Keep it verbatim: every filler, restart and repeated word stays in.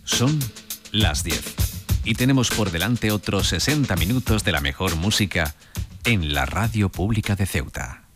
Son las diez y tenemos por delante otros sesenta minutos de la mejor música en la Radio Pública de Ceuta.